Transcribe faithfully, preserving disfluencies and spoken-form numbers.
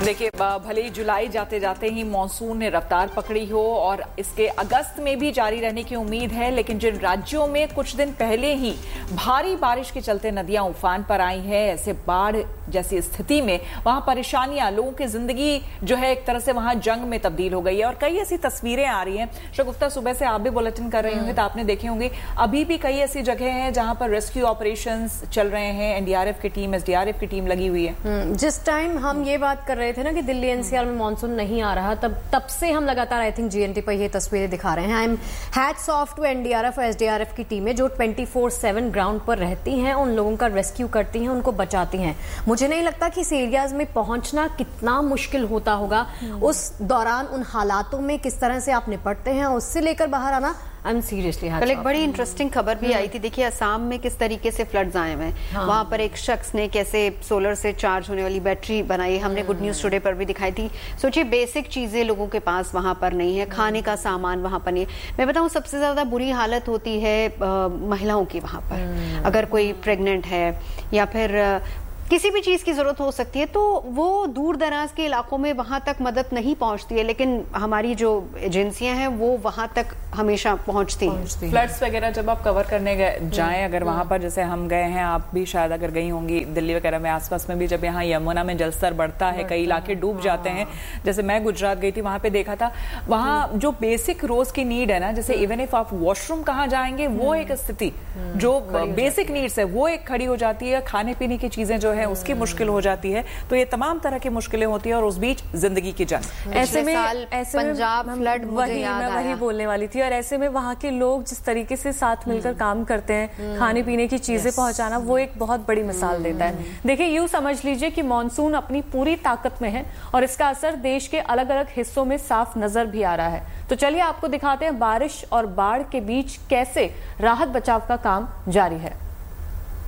देखिए, भले ही जुलाई जाते जाते ही मानसून ने रफ्तार पकड़ी हो और इसके अगस्त में भी जारी रहने की उम्मीद है, लेकिन जिन राज्यों में कुछ दिन पहले ही भारी बारिश के चलते नदियां उफान पर आई है, ऐसे बाढ़ जैसी स्थिति में वहां परेशानियां, लोगों की जिंदगी जो है एक तरह से वहां जंग में तब्दील हो गई है। और कई ऐसी तस्वीरें आ रही हैं। शगुफ्ता, सुबह से आप भी बुलेटिन कर रहे होंगे तो आपने देखे होंगे, अभी भी कई ऐसी जगह हैं जहां पर रेस्क्यू ऑपरेशंस चल रहे हैं, एनडीआरएफ की टीम, एसडीआरएफ की टीम लगी हुई है। जिस टाइम हम ये बात कर रहे थे ना कि दिल्ली एनसीआर में मानसून नहीं आ रहा, तब तब से हम लगातार आई थिंक जीएनटी पर ये तस्वीरें दिखा रहे हैं। I am hats off to NDRF और एसडीआरएफ की टीमें जो ट्वेंटी फोर सेवन ग्राउंड पर रहती हैं, उन लोगों का रेस्क्यू करती हैं, उनको बचाती हैं। मुझे नहीं लगता कि इस एरियाज में पहुंचना कितना मुश्किल होता होगा, उस दौरान उन हालातों में किस तरह से आप निपटते हैं, उससे लेकर बाहर आना। आई एम सीरियसली कल एक बड़ी इंटरेस्टिंग खबर भी आई थी। देखिए, असम में किस तरीके से फ्लड्स आए हुए हैं। हाँ। वहां पर एक शख्स ने कैसे सोलर से चार्ज होने वाली बैटरी बनाई, हमने गुड न्यूज टुडे पर भी दिखाई थी। सोचिए, बेसिक चीजें लोगों के पास वहां पर नहीं है, खाने का सामान वहां पर नहीं है। मैं बताऊं, सबसे ज्यादा बुरी हालत होती है आ, महिलाओं की वहां पर। अगर कोई प्रेग्नेंट है या फिर आ, किसी भी चीज की जरूरत हो सकती है, तो वो दूर दराज के इलाकों में वहां तक मदद नहीं पहुंचती है, लेकिन हमारी जो एजेंसियां हैं वो वहां तक हमेशा पहुंचती हैं। फ्लड्स वगैरह जब आप कवर करने जाएं, अगर वहां पर, जैसे हम गए हैं, आप भी शायद अगर गई होंगी दिल्ली वगैरह में, आसपास में भी, जब यहाँ यमुना में जलस्तर बढ़ता है, कई इलाके डूब जाते हैं। जैसे मैं गुजरात गई थी, वहां पे देखा था, वहां जो बेसिक रोज की नीड है ना, जैसे इवन इफ आप वॉशरूम कहाँ जाएंगे, वो एक स्थिति जो बेसिक नीड्स है वो एक खड़ी हो जाती है। खाने पीने की चीजें जो है उसकी मुश्किल हो जाती है। तो ये तमाम तरह की मुश्किलें होती है और उस बीच जिंदगी की जंग। ऐसे में ऐसे पंजाब फ्लड, वही मैं वही बोलने वाली थी। और ऐसे में वहाँ के लोग जिस तरीके से साथ मिलकर काम करते हैं, खाने पीने की चीजें पहुंचाना, वो एक बहुत बड़ी मिसाल देता है। देखिए, यूं समझ लीजिए कि मानसून अपनी पूरी ताकत में है और इसका असर देश के अलग अलग हिस्सों में साफ नजर भी आ रहा है। तो चलिए आपको दिखाते हैं बारिश और बाढ़ के बीच कैसे राहत बचाव का काम जारी है।